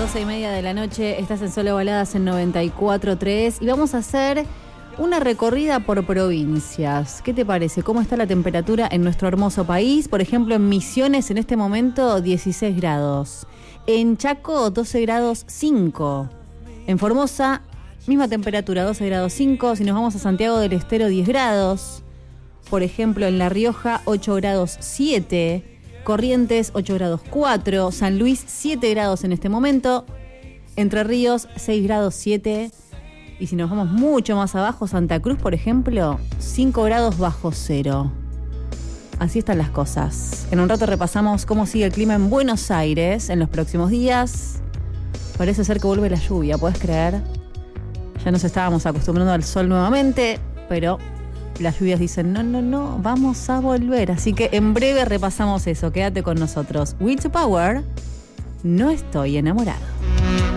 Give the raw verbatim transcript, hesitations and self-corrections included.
doce y media de la noche, estás en Solo Baladas en noventa y cuatro punto tres y vamos a hacer una recorrida por provincias. ¿Qué te parece? ¿Cómo está la temperatura en nuestro hermoso país? Por ejemplo, en Misiones en este momento dieciséis grados. En Chaco doce grados cinco. En Formosa, misma temperatura, doce grados cinco. Si nos vamos a Santiago del Estero, diez grados. Por ejemplo, en La Rioja, ocho grados siete. Corrientes, ocho grados cuatro. San Luis, siete grados en este momento. Entre Ríos, seis grados siete. Y si nos vamos mucho más abajo, Santa Cruz, por ejemplo, cinco grados bajo cero. Así están las cosas. En un rato repasamos cómo sigue el clima en Buenos Aires en los próximos días. Parece ser que vuelve la lluvia, ¿puedes creer? Ya nos estábamos acostumbrando al sol nuevamente, pero las lluvias dicen, no, no, no, vamos a volver. Así que en breve repasamos eso. Quédate con nosotros. Will to Power, no estoy enamorado.